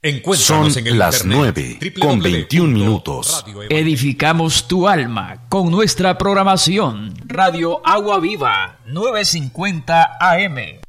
Son las 9:21. Edificamos tu alma con nuestra programación. Radio Agua Viva, 950 AM.